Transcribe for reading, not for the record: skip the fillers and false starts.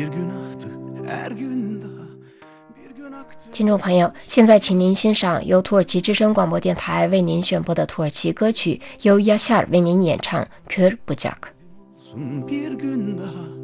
听众朋友，现在请您欣赏由土耳其之声广播电台为您选播的土耳其歌曲，由Yaşar为您演唱《Kör Bucak》。